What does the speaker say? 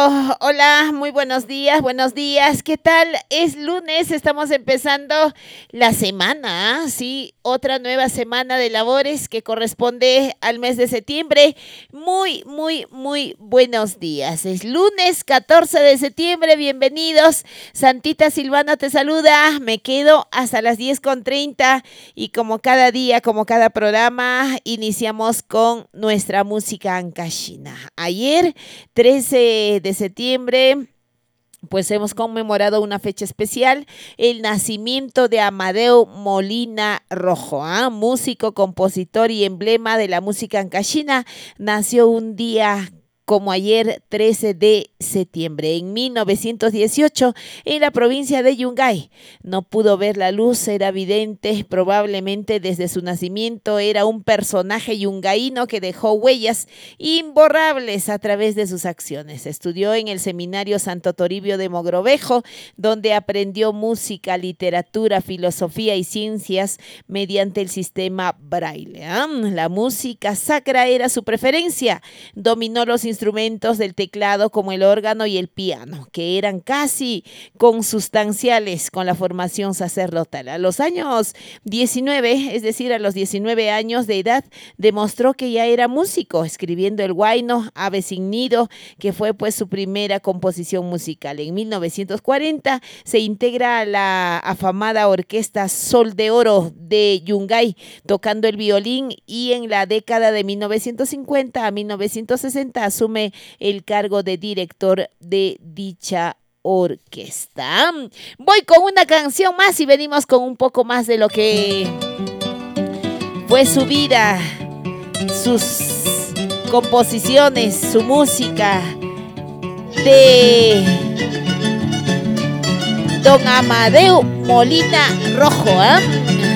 Hola, muy buenos días, buenos días. ¿Qué tal? Es lunes, estamos empezando la semana, ¿sí? Otra nueva semana de labores que corresponde al mes de septiembre. Muy buenos días. Es lunes 14 de septiembre, bienvenidos. Santita Silvana te saluda. Me quedo hasta las 10:30 y como cada día, como cada programa, iniciamos con nuestra música ancashina. Ayer 13 de septiembre, pues hemos conmemorado una fecha especial, el nacimiento de Amadeo Molina Rojo, músico, compositor y emblema de la música ancashina. Nació un día como ayer, 13 de septiembre, en 1918, en la provincia de Yungay. No pudo ver la luz, era evidente, probablemente desde su nacimiento era un personaje yungaíno que dejó huellas imborrables a través de sus acciones. Estudió en el Seminario Santo Toribio de Mogrovejo, donde aprendió música, literatura, filosofía y ciencias mediante el sistema Braille. La música sacra era su preferencia. Dominó los instrumentos del teclado como el órgano y el piano, que eran casi consustanciales con la formación sacerdotal. A los años 19, es decir, a los 19 años de edad, demostró que ya era músico, escribiendo el huayno Ave sin nido, que fue pues su primera composición musical. En 1940 se integra a la afamada orquesta Sol de Oro de Yungay, tocando el violín, y en la década de 1950 a 1960 asume el cargo de director de dicha orquesta. Voy con una canción más y venimos con un poco más de lo que fue su vida, sus composiciones, su música de don Amadeo Molina Rojo.